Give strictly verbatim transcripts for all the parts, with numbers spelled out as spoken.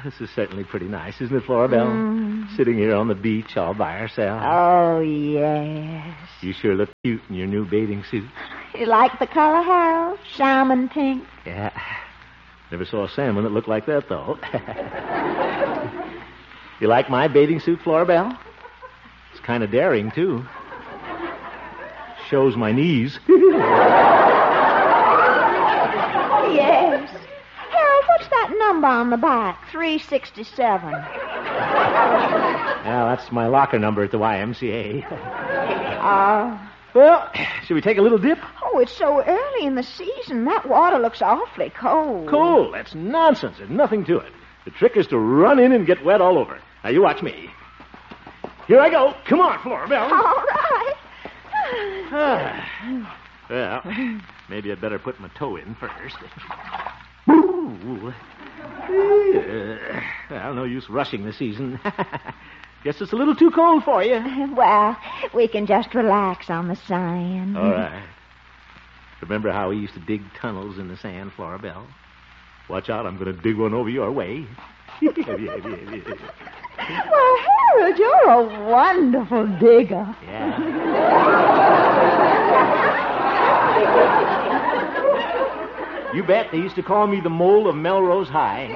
this is certainly pretty nice, isn't it, Florabelle? Mm. Sitting here on the beach all by herself. Oh, yes. You sure look cute in your new bathing suit. You like the color, Harold? Salmon pink? Yeah. Never saw a salmon that looked like that, though. You like my bathing suit, Florabelle? It's kind of daring, too. Shows my knees. Yes. Harold, what's that number on the back? three sixty-seven. Yeah, that's my locker number at the Y M C A. Uh, well, should we take a little dip? Oh, it's so early in the season. That water looks awfully cold. Cold? That's nonsense. There's nothing to it. The trick is to run in and get wet all over. Now, you watch me. Here I go. Come on, Florabelle. All right. Ah. Well, maybe I'd better put my toe in first. Ooh. Uh, well, no use rushing the season. Guess it's a little too cold for you. Well, we can just relax on the sand. All right. Remember how we used to dig tunnels in the sand, Florabelle? Watch out, I'm going to dig one over your way. Well, Harold, you're a wonderful digger. Yeah. You bet they used to call me the mole of Melrose High.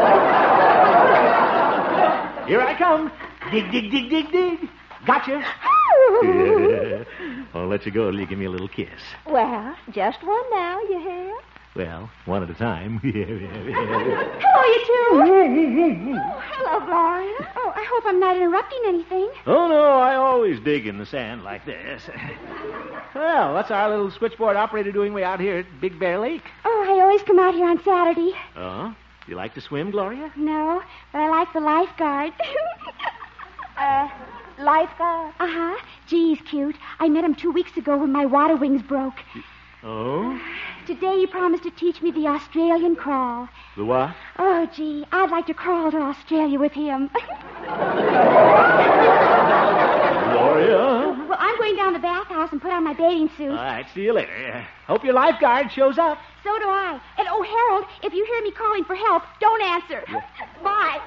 Here I come. Dig, dig, dig, dig, dig. Gotcha. Yeah. I'll let you go till you give me a little kiss. Well, just one now, you hear? Well, one at a time. Hello, you two. Oh, hello, Gloria. Oh, I hope I'm not interrupting anything. Oh, no, I always dig in the sand like this. Well, what's our little switchboard operator doing way out here at Big Bear Lake? Oh, I always come out here on Saturday. Oh? You like to swim, Gloria? No, but I like the lifeguard. uh, lifeguard? Uh-huh. Gee, he's cute. I met him two weeks ago when my water wings broke. Oh? Today he promised to teach me the Australian crawl. The what? Oh, gee, I'd like to crawl to Australia with him. Gloria? Well, I'm going down to the bathhouse and put on my bathing suit. All right, see you later. Hope your lifeguard shows up. So do I. And, oh, Harold, if you hear me calling for help, don't answer. Bye.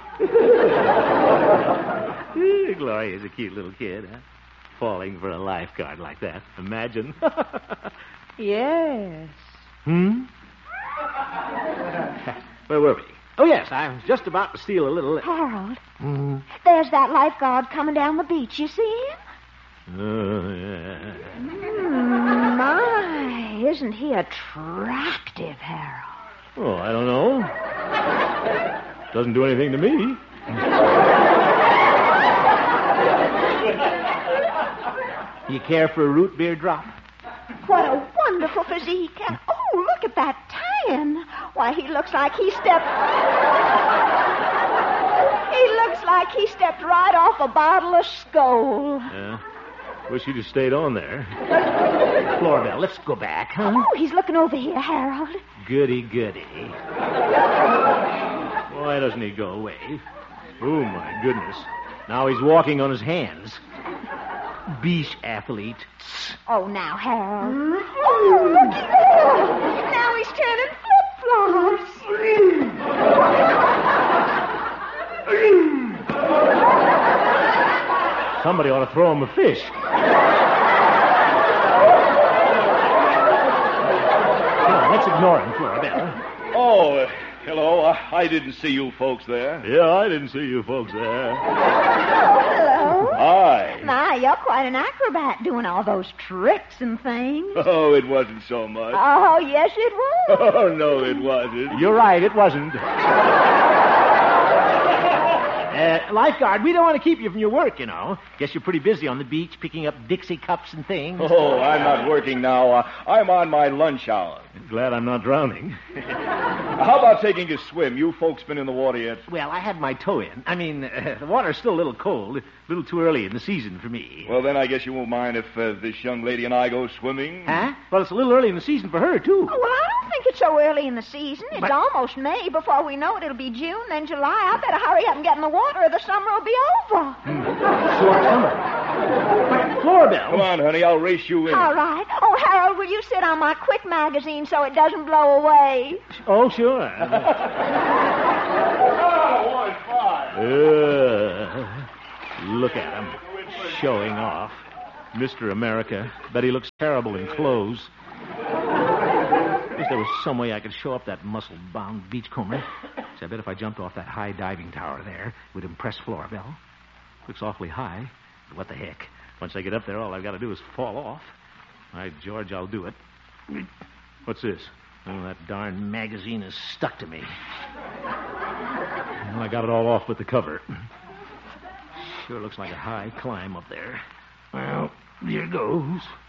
Gloria's a cute little kid, huh? Falling for a lifeguard like that. Imagine. Yes. Hmm? Where were we? Oh, yes, I was just about to steal a little... Harold, Mm-hmm. there's that lifeguard coming down the beach. You see him? Oh, yeah. Mm, my, isn't he attractive, Harold? Oh, I don't know. Doesn't do anything to me. You care for a root beer drop? What a wonderful physique. And, oh, look at that tan. Why, he looks like he stepped... He looks like he stepped right off a bottle of Skoal. Yeah. Wish he'd have stayed on there. Florabelle, let's go back, huh? Oh, he's looking over here, Harold. Goody, goody. Why doesn't he go away? Oh, my goodness. Now he's walking on his hands. Beach athlete. Oh, now, Harold. Oh, looky there. Now he's turning flip-flops. Somebody ought to throw him a fish. Come on, let's ignore him, Florabelle. Oh, uh, hello. Uh, I didn't see you folks there. Yeah, I didn't see you folks there. Hello. Hi. My, you're quite an acrobat doing all those tricks and things. Oh, it wasn't so much. Oh, yes, it was. Oh, no, it wasn't. You're right, it wasn't. Uh, lifeguard, we don't want to keep you from your work, you know. Guess you're pretty busy on the beach picking up Dixie cups and things. Oh, I'm not working now. Uh, I'm on my lunch hour. Glad I'm not drowning. How about taking a swim? You folks been in the water yet? Well, I had my toe in. I mean, uh, the water's still a little cold, a little too early in the season for me. Well, then I guess you won't mind if uh, this young lady and I go swimming? Huh? Well, it's a little early in the season for her, too. Oh, well, I don't think it's so early in the season. It's But- almost May. Before we know it, it'll be June, then July. I better hurry up and get in the water or the summer will be over. Short summer. Florabelle. Come on, honey, I'll race you in. All right. Oh, Harold, will you sit on my quick magazine so it doesn't blow away? Oh, sure. Ah, one, Uh, look at him. Showing off. Mister America. Bet he looks terrible in clothes. Wish there was some way I could show up that muscle-bound beachcomber. So I bet if I jumped off that high diving tower there, it would impress Florabelle. Looks awfully high. But what the heck? Once I get up there, all I've got to do is fall off. By George, I'll do it. What's this? Oh, that darn magazine is stuck to me. Well, I got it all off with the cover. Sure looks like a high climb up there. Well, here goes.